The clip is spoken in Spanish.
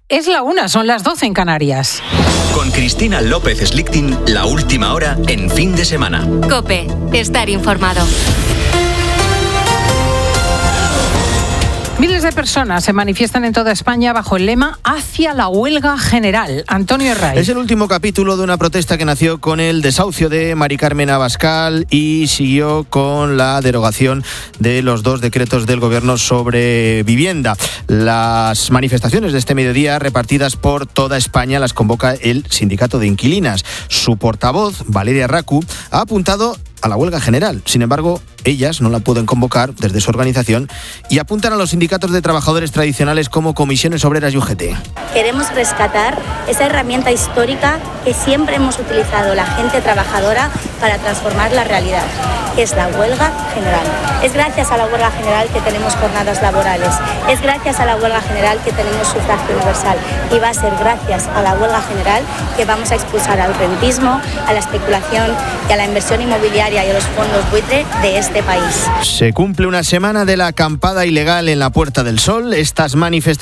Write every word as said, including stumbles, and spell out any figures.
Es la una, son las doce en Canarias. Con Cristina López Slichting, la última hora en fin de semana. COPE, estar informado. Miles de personas se manifiestan en toda España bajo el lema Hacia la huelga general. Antonio Herray. Es el último capítulo de una protesta que nació con el desahucio de Mari Carmen Abascal y siguió con la derogación de los dos decretos del Gobierno sobre vivienda. Las manifestaciones de este mediodía, repartidas por toda España, las convoca el Sindicato de Inquilinas. Su portavoz, Valeria Racu, ha apuntado a la huelga general. Sin embargo, ellas no la pueden convocar desde su organización y apuntan a los sindicatos de trabajadores tradicionales como Comisiones Obreras y U G T. Queremos rescatar esa herramienta histórica que siempre hemos utilizado la gente trabajadora para transformar la realidad, que es la huelga general. Es gracias a la huelga general que tenemos jornadas laborales, es gracias a la huelga general que tenemos sufragio universal y va a ser gracias a la huelga general que vamos a expulsar al rentismo, a la especulación y a la inversión inmobiliaria y a los fondos buitre de este país. Se cumple una semana de la acampada ilegal en la Puerta del Sol. Estas manifestaciones